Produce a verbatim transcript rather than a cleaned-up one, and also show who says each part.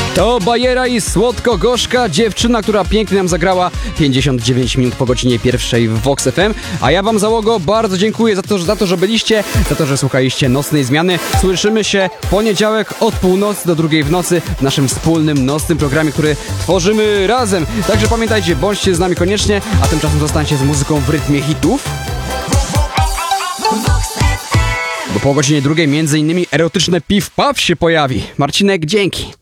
Speaker 1: To bajera i słodko-gorzka dziewczyna, która pięknie nam zagrała pięćdziesiąt dziewięć minut po godzinie pierwszej w Vox F M. A ja wam, załogo, bardzo dziękuję za to, za to, że byliście, za to, że słuchaliście Nocnej Zmiany. Słyszymy się w poniedziałek od północy do drugiej w nocy w naszym wspólnym nocnym programie, który tworzymy razem. Także pamiętajcie, bądźcie z nami koniecznie, a tymczasem zostańcie z muzyką w rytmie hitów. Bo po godzinie drugiej między innymi erotyczne piw-paw się pojawi. Marcinek, dzięki.